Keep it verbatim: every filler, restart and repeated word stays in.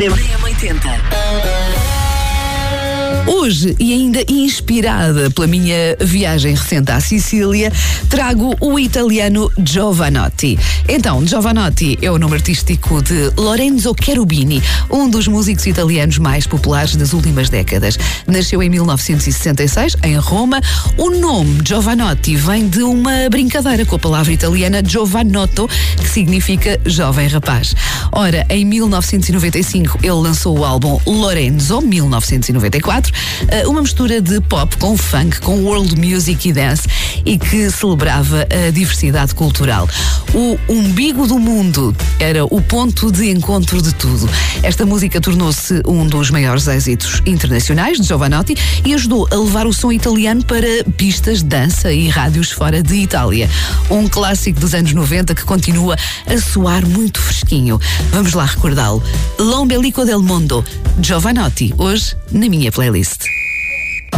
oitenta. Hoje, e ainda inspirada pela minha viagem recente à Sicília, trago o italiano Jovanotti. Então, Jovanotti é o nome artístico de Lorenzo Cherubini, um dos músicos italianos mais populares das últimas décadas. Nasceu em mil novecentos e sessenta e seis, em Roma. O nome Jovanotti vem de uma brincadeira com a palavra italiana Giovanotto, que significa jovem rapaz. Ora, em mil novecentos e noventa e cinco, ele lançou o álbum Lorenzo, mil novecentos e noventa e quatro, uma mistura de pop com funk, com world music e dance, e que celebrava a diversidade cultural. O umbigo do mundo era o ponto de encontro de tudo. Esta música tornou-se um dos maiores êxitos internacionais de Jovanotti e ajudou a levar o som italiano para pistas de dança e rádios fora de Itália. Um clássico dos anos noventa que continua a soar muito fresquinho. Vamos lá recordá-lo. L'ombelico del mondo, Jovanotti, hoje na minha playlist.